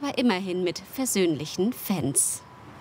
aber immerhin mit versöhnlichen Fans.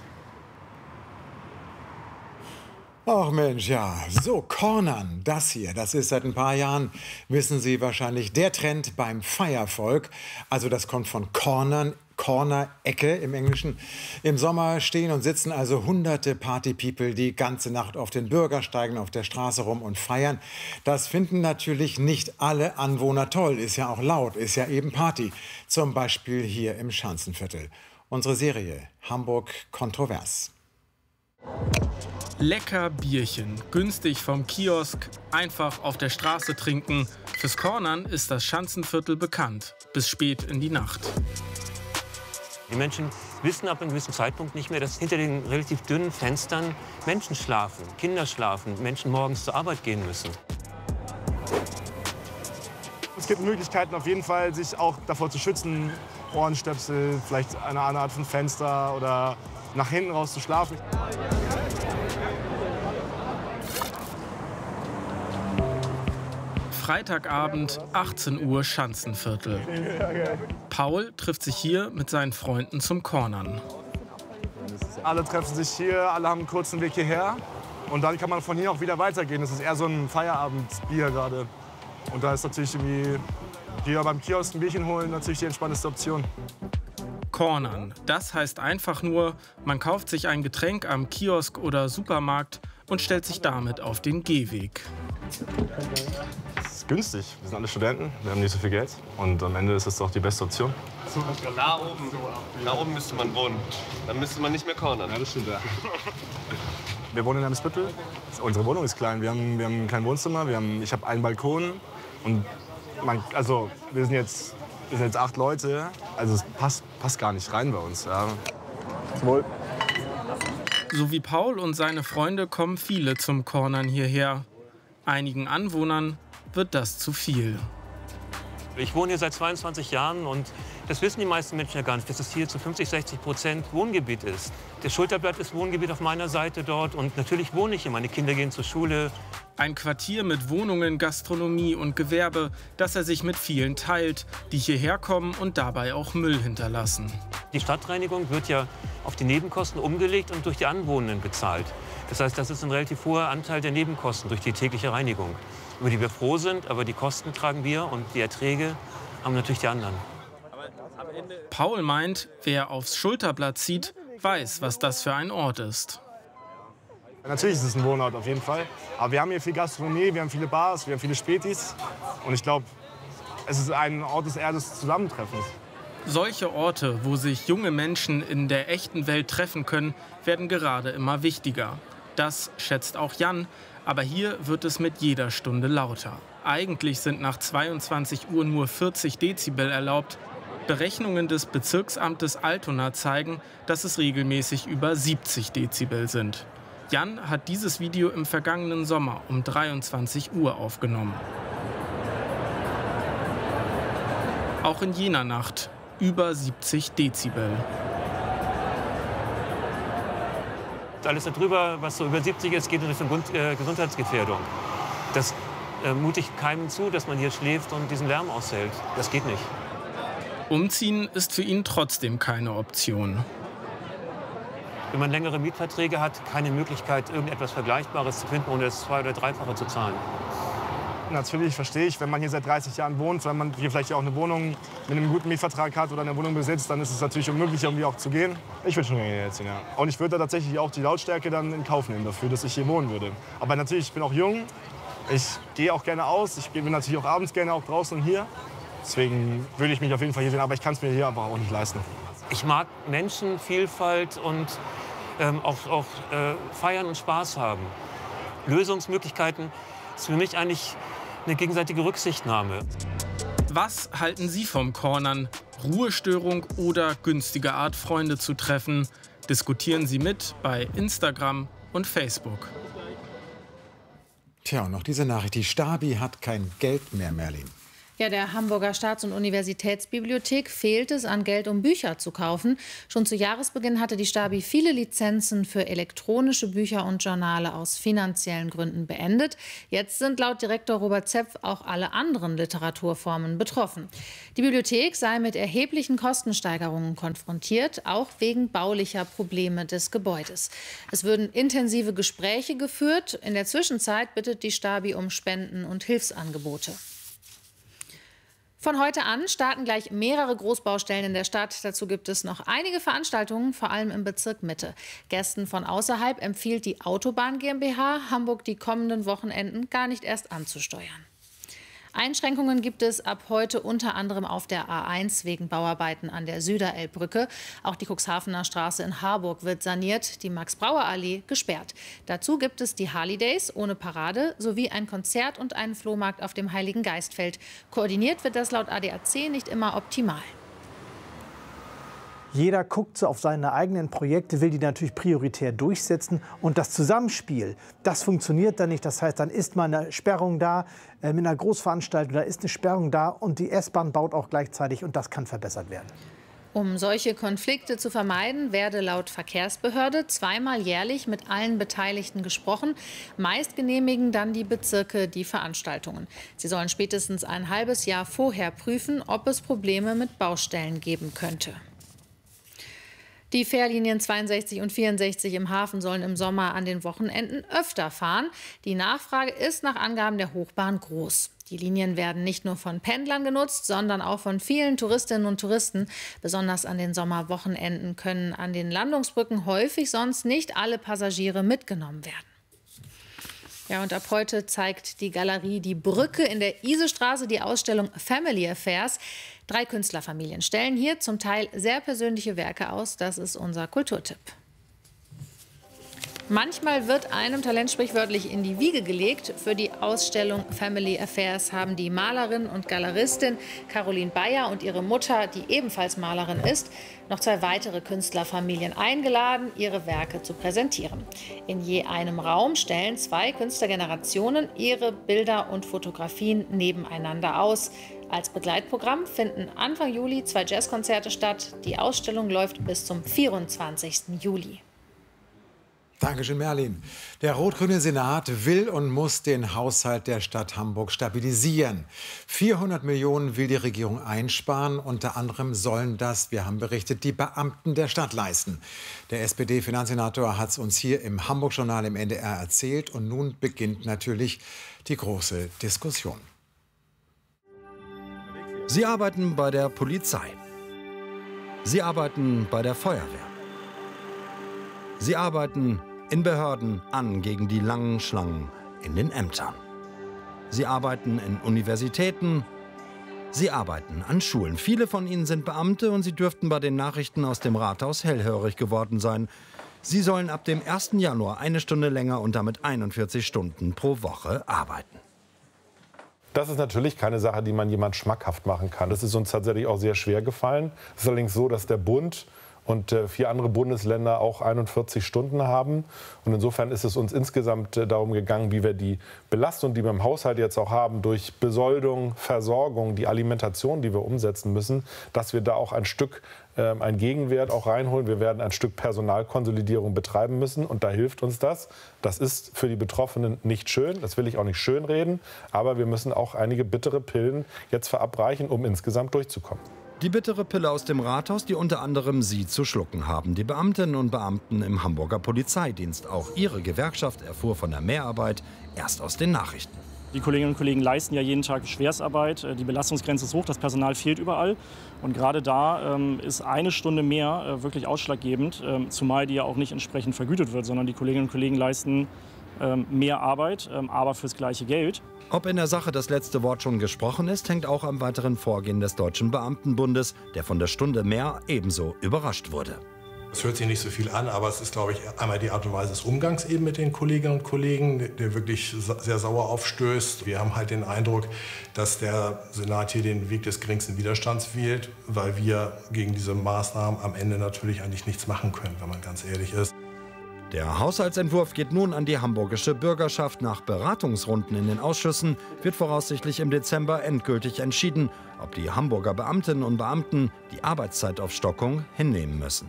Ach Mensch, ja, so Cornern, das hier, das ist seit ein paar Jahren, wissen Sie wahrscheinlich, der Trend beim Feiervolk. Also das kommt von Cornern, Corner-Ecke im Englischen. Im Sommer stehen und sitzen also hunderte Party-People die ganze Nacht auf den Bürgersteigen auf der Straße rum und feiern. Das finden natürlich nicht alle Anwohner toll, ist ja auch laut, ist ja eben Party. Zum Beispiel hier im Schanzenviertel. Unsere Serie Hamburg kontrovers. Lecker Bierchen, günstig vom Kiosk, einfach auf der Straße trinken. Fürs Cornern ist das Schanzenviertel bekannt, bis spät in die Nacht. Die Menschen wissen ab einem gewissen Zeitpunkt nicht mehr, dass hinter den relativ dünnen Fenstern Menschen schlafen, Kinder schlafen, Menschen morgens zur Arbeit gehen müssen. Es gibt Möglichkeiten auf jeden Fall, sich auch davor zu schützen. Ohrenstöpsel, vielleicht eine andere Art von Fenster oder nach hinten raus zu schlafen. Freitagabend, 18 Uhr, Schanzenviertel. Paul trifft sich hier mit seinen Freunden zum Cornern. Alle treffen sich hier, alle haben einen kurzen Weg hierher. Und dann kann man von hier auch wieder weitergehen. Das ist eher so ein Feierabendbier gerade. Und da ist natürlich irgendwie hier beim Kiosk ein Bierchen holen natürlich die entspannteste Option. Cornern, das heißt einfach nur, man kauft sich ein Getränk am Kiosk oder Supermarkt und stellt sich damit auf den Gehweg. Es ist günstig. Wir sind alle Studenten, wir haben nicht so viel Geld. Und am Ende ist es doch die beste Option. Da oben müsste man wohnen. Dann müsste man nicht mehr cornern. Ja, das stimmt, ja. Wir wohnen in Eimsbüttel. Unsere Wohnung ist klein. Wir haben kein Wohnzimmer. Ich habe einen Balkon. Und wir sind jetzt 8 Leute. Also es passt gar nicht rein bei uns. Ja. Zum Wohl. So wie Paul und seine Freunde kommen viele zum Cornern hierher. Einigen Anwohnern wird das zu viel. Ich wohne hier seit 22 Jahren und das wissen die meisten Menschen ja gar nicht, dass es hier zu 50–60% Wohngebiet ist. Das Schulterblatt ist Wohngebiet auf meiner Seite dort und natürlich wohne ich hier. Meine Kinder gehen zur Schule. Ein Quartier mit Wohnungen, Gastronomie und Gewerbe, das er sich mit vielen teilt, die hierher kommen und dabei auch Müll hinterlassen. Die Stadtreinigung wird ja auf die Nebenkosten umgelegt und durch die Anwohner bezahlt. Das heißt, das ist ein relativ hoher Anteil der Nebenkosten durch die tägliche Reinigung, über die wir froh sind, aber die Kosten tragen wir und die Erträge haben natürlich die anderen. Paul meint, wer aufs Schulterblatt zieht, weiß, was das für ein Ort ist. Natürlich ist es ein Wohnort, auf jeden Fall. Aber wir haben hier viel Gastronomie, wir haben viele Bars, wir haben viele Spätis. Und ich glaube, es ist ein Ort des Zusammentreffens. Solche Orte, wo sich junge Menschen in der echten Welt treffen können, werden gerade immer wichtiger. Das schätzt auch Jan, aber hier wird es mit jeder Stunde lauter. Eigentlich sind nach 22 Uhr nur 40 Dezibel erlaubt. Berechnungen des Bezirksamtes Altona zeigen, dass es regelmäßig über 70 Dezibel sind. Jan hat dieses Video im vergangenen Sommer um 23 Uhr aufgenommen. Auch in jener Nacht über 70 Dezibel. Alles darüber, was so über 70 ist, geht in Richtung Gesundheitsgefährdung. Das mute ich keinem zu, dass man hier schläft und diesen Lärm aushält. Das geht nicht. Umziehen ist für ihn trotzdem keine Option. Wenn man längere Mietverträge hat, keine Möglichkeit, irgendetwas Vergleichbares zu finden, ohne das 2- oder 3-fache zu zahlen. Natürlich verstehe ich, wenn man hier seit 30 Jahren wohnt, wenn man hier vielleicht auch eine Wohnung mit einem guten Mietvertrag hat oder eine Wohnung besitzt, dann ist es natürlich unmöglich, irgendwie auch zu gehen. Ich würde schon gerne hier ziehen, ja. Und ich würde da tatsächlich auch die Lautstärke dann in Kauf nehmen dafür, dass ich hier wohnen würde. Aber natürlich, ich bin auch jung, ich gehe auch gerne aus, ich bin natürlich auch abends gerne auch draußen und hier. Deswegen würde ich mich auf jeden Fall hier sehen, aber ich kann es mir hier aber auch nicht leisten. Ich mag Menschen, Vielfalt und auch feiern und Spaß haben. Lösungsmöglichkeiten ist für mich eigentlich eine gegenseitige Rücksichtnahme. Was halten Sie vom Cornern? Ruhestörung oder günstige Art, Freunde zu treffen? Diskutieren Sie mit bei Instagram und Facebook. Tja, und noch diese Nachricht. Die Stabi hat kein Geld mehr, Merlin. Ja, der Hamburger Staats- und Universitätsbibliothek fehlt es an Geld, um Bücher zu kaufen. Schon zu Jahresbeginn hatte die Stabi viele Lizenzen für elektronische Bücher und Journale aus finanziellen Gründen beendet. Jetzt sind laut Direktor Robert Zepf auch alle anderen Literaturformen betroffen. Die Bibliothek sei mit erheblichen Kostensteigerungen konfrontiert, auch wegen baulicher Probleme des Gebäudes. Es würden intensive Gespräche geführt. In der Zwischenzeit bittet die Stabi um Spenden und Hilfsangebote. Von heute an starten gleich mehrere Großbaustellen in der Stadt. Dazu gibt es noch einige Veranstaltungen, vor allem im Bezirk Mitte. Gästen von außerhalb empfiehlt die Autobahn GmbH, Hamburg die kommenden Wochenenden gar nicht erst anzusteuern. Einschränkungen gibt es ab heute unter anderem auf der A1 wegen Bauarbeiten an der Süderelbbrücke. Auch die Cuxhavener Straße in Harburg wird saniert, die Max-Brauer-Allee gesperrt. Dazu gibt es die Harley Days ohne Parade sowie ein Konzert und einen Flohmarkt auf dem Heiligen Geistfeld. Koordiniert wird das laut ADAC nicht immer optimal. Jeder guckt so auf seine eigenen Projekte, will die natürlich prioritär durchsetzen. Und das Zusammenspiel, das funktioniert dann nicht. Das heißt, dann ist mal eine Sperrung da, mit einer Großveranstaltung, da ist eine Sperrung da und die S-Bahn baut auch gleichzeitig und das kann verbessert werden. Um solche Konflikte zu vermeiden, werde laut Verkehrsbehörde zweimal jährlich mit allen Beteiligten gesprochen. Meist genehmigen dann die Bezirke die Veranstaltungen. Sie sollen spätestens ein halbes Jahr vorher prüfen, ob es Probleme mit Baustellen geben könnte. Die Fährlinien 62 und 64 im Hafen sollen im Sommer an den Wochenenden öfter fahren. Die Nachfrage ist nach Angaben der Hochbahn groß. Die Linien werden nicht nur von Pendlern genutzt, sondern auch von vielen Touristinnen und Touristen. Besonders an den Sommerwochenenden können an den Landungsbrücken häufig sonst nicht alle Passagiere mitgenommen werden. Ja, und ab heute zeigt die Galerie Die Brücke in der Isestraße die Ausstellung Family Affairs. 3 Künstlerfamilien stellen hier zum Teil sehr persönliche Werke aus. Das ist unser Kulturtipp. Manchmal wird einem Talent sprichwörtlich in die Wiege gelegt. Für die Ausstellung Family Affairs haben die Malerin und Galeristin Caroline Bayer und ihre Mutter, die ebenfalls Malerin ist, noch 2 weitere Künstlerfamilien eingeladen, ihre Werke zu präsentieren. In je einem Raum stellen 2 Künstlergenerationen ihre Bilder und Fotografien nebeneinander aus. Als Begleitprogramm finden Anfang Juli 2 Jazzkonzerte statt. Die Ausstellung läuft bis zum 24. Juli. Dankeschön, Merlin. Der rot-grüne Senat will und muss den Haushalt der Stadt Hamburg stabilisieren. 400 Millionen will die Regierung einsparen. Unter anderem sollen das, wir haben berichtet, die Beamten der Stadt leisten. Der SPD-Finanzsenator hat es uns hier im Hamburg-Journal im NDR erzählt. Und nun beginnt natürlich die große Diskussion. Sie arbeiten bei der Polizei. Sie arbeiten bei der Feuerwehr. Sie arbeiten in Behörden an gegen die langen Schlangen in den Ämtern. Sie arbeiten in Universitäten. Sie arbeiten an Schulen. Viele von ihnen sind Beamte und sie dürften bei den Nachrichten aus dem Rathaus hellhörig geworden sein. Sie sollen ab dem 1. Januar 1 Stunde länger und damit 41 Stunden pro Woche arbeiten. Das ist natürlich keine Sache, die man jemand schmackhaft machen kann. Das ist uns tatsächlich auch sehr schwer gefallen. Es ist allerdings so, dass der Bund und 4 andere Bundesländer auch 41 Stunden haben. Und insofern ist es uns insgesamt darum gegangen, wie wir die Belastung, die wir im Haushalt jetzt auch haben, durch Besoldung, Versorgung, die Alimentation, die wir umsetzen müssen, dass wir da auch ein Stück einen Gegenwert auch reinholen. Wir werden ein Stück Personalkonsolidierung betreiben müssen und da hilft uns das. Das ist für die Betroffenen nicht schön, das will ich auch nicht schönreden, aber wir müssen auch einige bittere Pillen jetzt verabreichen, um insgesamt durchzukommen. Die bittere Pille aus dem Rathaus, die unter anderem Sie zu schlucken haben. Die Beamtinnen und Beamten im Hamburger Polizeidienst. Auch ihre Gewerkschaft erfuhr von der Mehrarbeit erst aus den Nachrichten. Die Kolleginnen und Kollegen leisten ja jeden Tag Schwerstarbeit. Die Belastungsgrenze ist hoch, das Personal fehlt überall. Und gerade da ist 1 Stunde mehr wirklich ausschlaggebend, zumal die ja auch nicht entsprechend vergütet wird, sondern die Kolleginnen und Kollegen leisten mehr Arbeit, aber fürs gleiche Geld. Ob in der Sache das letzte Wort schon gesprochen ist, hängt auch am weiteren Vorgehen des Deutschen Beamtenbundes, der von der Stunde mehr ebenso überrascht wurde. Es hört sich nicht so viel an, aber es ist, glaube ich, einmal die Art und Weise des Umgangs eben mit den Kolleginnen und Kollegen, der wirklich sehr sauer aufstößt. Wir haben halt den Eindruck, dass der Senat hier den Weg des geringsten Widerstands wählt, weil wir gegen diese Maßnahmen am Ende natürlich eigentlich nichts machen können, wenn man ganz ehrlich ist. Der Haushaltsentwurf geht nun an die hamburgische Bürgerschaft. Nach Beratungsrunden in den Ausschüssen wird voraussichtlich im Dezember endgültig entschieden, ob die Hamburger Beamtinnen und Beamten die Arbeitszeitaufstockung hinnehmen müssen.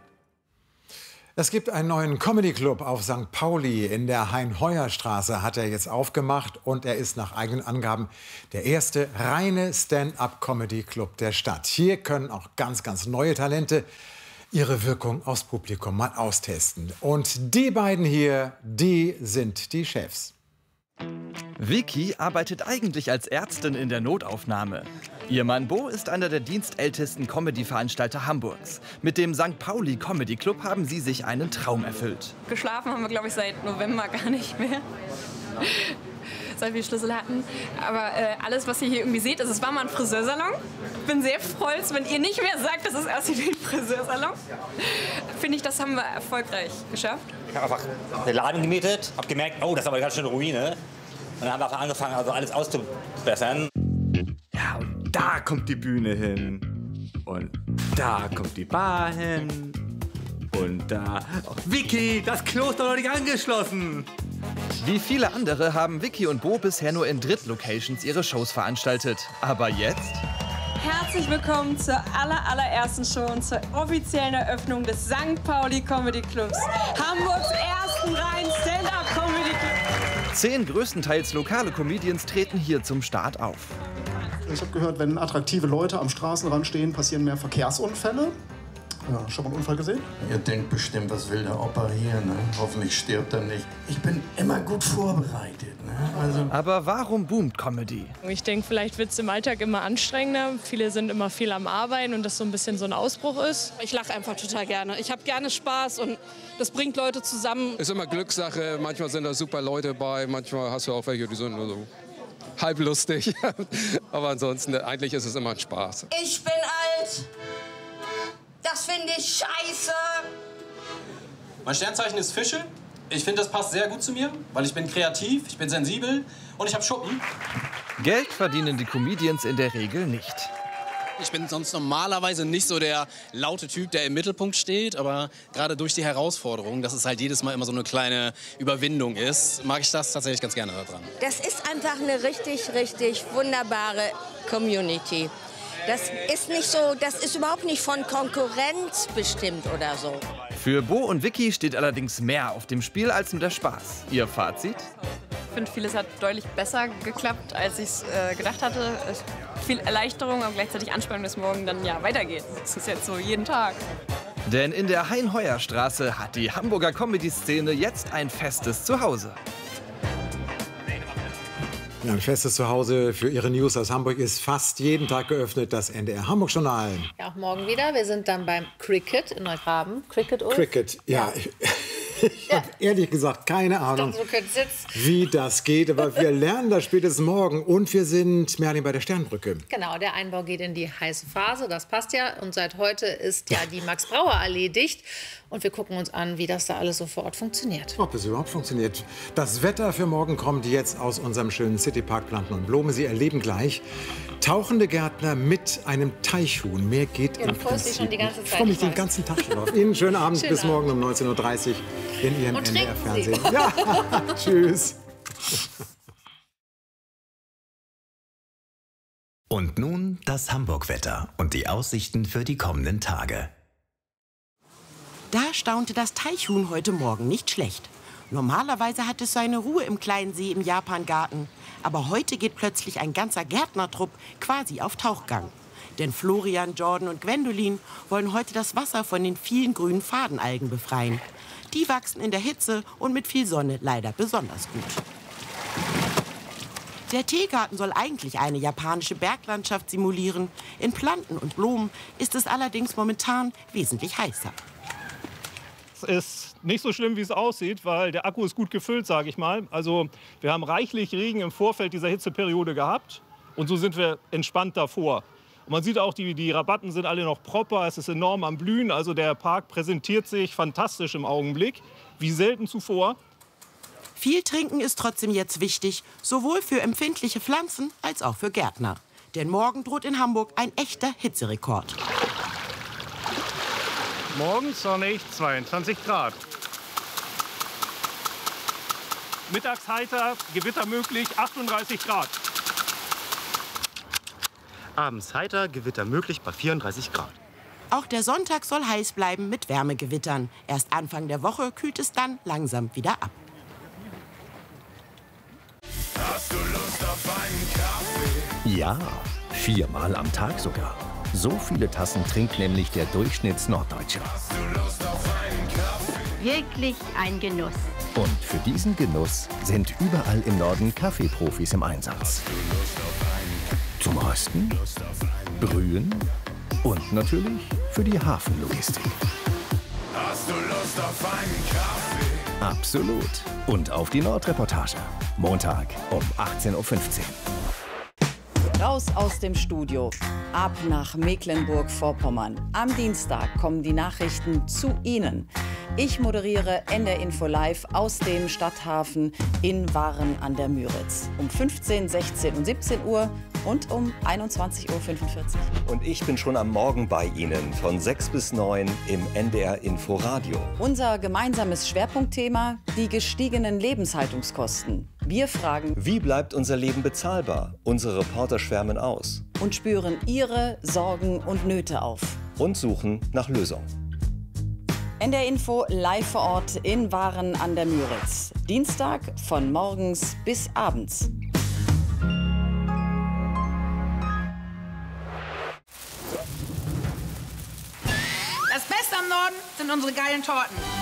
Es gibt einen neuen Comedy-Club auf St. Pauli. In der Hein-Heuer-Straße hat er jetzt aufgemacht und er ist nach eigenen Angaben der erste reine Stand-up-Comedy-Club der Stadt. Hier können auch ganz neue Talente ihre Wirkung aufs Publikum mal austesten. Und die beiden hier, die sind die Chefs. Vicky arbeitet eigentlich als Ärztin in der Notaufnahme. Ihr Mann Bo ist einer der dienstältesten Comedy-Veranstalter Hamburgs. Mit dem St. Pauli Comedy Club haben sie sich einen Traum erfüllt. Geschlafen haben wir, glaube ich, seit November gar nicht mehr. Seit wir Schlüssel hatten. Aber alles, was ihr hier irgendwie seht, es war mal ein Friseursalon. Ich bin sehr stolz, wenn ihr nicht mehr sagt, dass es aussieht wie ein Friseursalon. Finde ich, das haben wir erfolgreich geschafft. Ich habe einfach den Laden gemietet, habe gemerkt, oh, das ist aber ganz schön eine Ruine. Und dann haben wir einfach angefangen, also alles auszubessern. Ja, und da kommt die Bühne hin. Und da kommt die Bar hin. Und da... Oh, Vicky, das Klo ist doch noch nicht angeschlossen. Wie viele andere haben Vicky und Bo bisher nur in Drittlocations ihre Shows veranstaltet. Aber jetzt... Herzlich willkommen zur allerersten Show und zur offiziellen Eröffnung des St. Pauli Comedy Clubs. Hamburgs ersten reinen Stand-up-Comedy Club. 10 größtenteils lokale Comedians treten hier zum Start auf. Ich habe gehört, wenn attraktive Leute am Straßenrand stehen, passieren mehr Verkehrsunfälle. Ja, schon mal einen Unfall gesehen? Ihr denkt bestimmt, was will der Opa hier, ne? Hoffentlich stirbt er nicht. Ich bin immer gut vorbereitet, ne? Also aber warum boomt Comedy? Ich denke, vielleicht wird es im Alltag immer anstrengender. Viele sind immer viel am Arbeiten und das so ein bisschen so ein Ausbruch ist. Ich lache einfach total gerne. Ich habe gerne Spaß und das bringt Leute zusammen. Ist immer Glückssache. Manchmal sind da super Leute bei, manchmal hast du auch welche, die sind nur so halb lustig. Aber ansonsten, eigentlich ist es immer ein Spaß. Ich bin alt. Das finde ich scheiße. Mein Sternzeichen ist Fische. Ich finde, das passt sehr gut zu mir, weil ich bin kreativ, ich bin sensibel und ich habe Schuppen. Geld verdienen die Comedians in der Regel nicht. Ich bin sonst normalerweise nicht so der laute Typ, der im Mittelpunkt steht, aber gerade durch die Herausforderung, dass es halt jedes Mal immer so eine kleine Überwindung ist, mag ich das tatsächlich ganz gerne daran. Das ist einfach eine richtig wunderbare Community. Das ist nicht so, das ist überhaupt nicht von Konkurrenz bestimmt oder so. Für Bo und Vicky steht allerdings mehr auf dem Spiel als nur der Spaß. Ihr Fazit? Ich finde, vieles hat deutlich besser geklappt, als ich es gedacht hatte. Viel Erleichterung, aber gleichzeitig Anspannung, dass morgen dann ja weitergeht. Das ist jetzt so jeden Tag. Denn in der Hein-Heuer-Straße hat die Hamburger Comedy-Szene jetzt ein festes Zuhause. Ja, ein festes Zuhause für Ihre News aus Hamburg ist fast jeden Tag geöffnet, das NDR Hamburg-Journal. Ja, auch morgen wieder. Wir sind dann beim Cricket in Neugraben. Cricket, Ulf? Cricket, ja. Ich habe ehrlich gesagt keine Ahnung, wie das geht. Aber wir lernen das spätestens morgen. Und wir sind, Merlin, bei der Sternbrücke. Genau, der Einbau geht in die heiße Phase. Das passt ja. Und seit heute ist ja die Max-Brauer-Allee dicht. Und wir gucken uns an, wie das da alles so vor Ort funktioniert. Ob es überhaupt funktioniert. Das Wetter für morgen kommt jetzt aus unserem schönen Citypark Planten und Blumen. Sie erleben gleich tauchende Gärtner mit einem Teichhuhn. Mehr geht im Prinzip. Schon die ganze Zeit. Ich freue mich den ganzen Tag schon drauf. Ihnen schönen Abend. Bis morgen um 19:30 Uhr in Ihrem NDR-Fernsehen. Ja, tschüss. Und nun das Hamburg-Wetter und die Aussichten für die kommenden Tage. Da staunte das Teichhuhn heute Morgen nicht schlecht. Normalerweise hat es seine Ruhe im kleinen See im Japangarten. Aber heute geht plötzlich ein ganzer Gärtnertrupp quasi auf Tauchgang. Denn Florian, Jordan und Gwendolin wollen heute das Wasser von den vielen grünen Fadenalgen befreien. Die wachsen in der Hitze und mit viel Sonne leider besonders gut. Der Teegarten soll eigentlich eine japanische Berglandschaft simulieren. In Planten und Blumen ist es allerdings momentan wesentlich heißer. Es ist nicht so schlimm, wie es aussieht, weil der Akku ist gut gefüllt, sage ich mal. Also wir haben reichlich Regen im Vorfeld dieser Hitzeperiode gehabt und so sind wir entspannt davor. Und man sieht auch, die Rabatten sind alle noch proper, es ist enorm am Blühen. Also der Park präsentiert sich fantastisch im Augenblick, wie selten zuvor. Viel trinken ist trotzdem jetzt wichtig, sowohl für empfindliche Pflanzen als auch für Gärtner. Denn morgen droht in Hamburg ein echter Hitzerekord. Morgen sonnig, 22 Grad. Mittags heiter, Gewitter möglich, 38 Grad. Abends heiter, Gewitter möglich bei 34 Grad. Auch der Sonntag soll heiß bleiben mit Wärmegewittern. Erst Anfang der Woche kühlt es dann langsam wieder ab. Hast du Lust auf einen Kaffee? Ja, 4-mal am Tag sogar. So viele Tassen trinkt nämlich der Durchschnittsnorddeutsche. Hast du Lust auf einen Kaffee? Wirklich ein Genuss. Und für diesen Genuss sind überall im Norden Kaffeeprofis im Einsatz. Zum Rösten, Brühen und natürlich für die Hafenlogistik. Hast du Lust auf einen Kaffee? Absolut. Und auf die Nordreportage. Montag um 18:15 Uhr. Raus aus dem Studio. Ab nach Mecklenburg-Vorpommern. Am Dienstag kommen die Nachrichten zu Ihnen. Ich moderiere NDR Info Live aus dem Stadthafen in Waren an der Müritz. Um 15, 16 und 17 Uhr und um 21:45 Uhr. Und ich bin schon am Morgen bei Ihnen von 6 bis 9 im NDR Info Radio. Unser gemeinsames Schwerpunktthema: die gestiegenen Lebenshaltungskosten. Wir fragen, wie bleibt unser Leben bezahlbar? Unsere Reporter schwärmen aus. Und spüren Ihre Sorgen und Nöte auf. Und suchen nach Lösungen. NDR Info live vor Ort in Waren an der Müritz. Dienstag von morgens bis abends. Das Beste am Norden sind unsere geilen Torten.